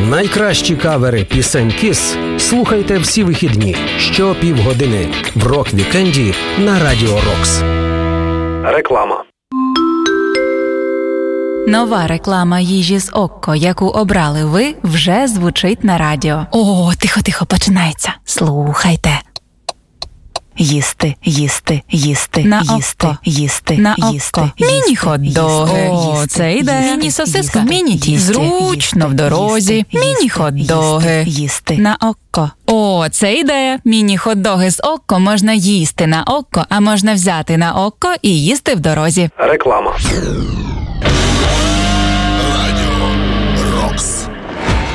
Найкращі кавери пісень KISS слухайте всі вихідні щопівгодини в рок-вікенді на Радіо Рокс. Реклама. Нова реклама їжі з Окко, яку обрали ви, вже звучить на радіо. О, тихо, починається. Слухайте. Їсти, їсти, їсти, на їсти, Окко. їсти, На їсти, Окко. їсти, Міні-хот-доги. їсти, О, це йде. Міні-сосиска. Міні-тісті. Зручно в дорозі. Міні-хот-доги. Їсти. На Окко. О, це ідея. Міні-хот-доги з Окко можна їсти на Окко, а можна взяти на Окко і їсти в дорозі. Реклама.